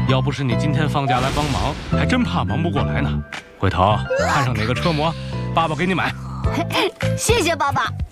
要不是你今天放假来帮忙，还真怕忙不过来呢。回头看上哪个车模，爸爸给你买。 谢谢爸爸。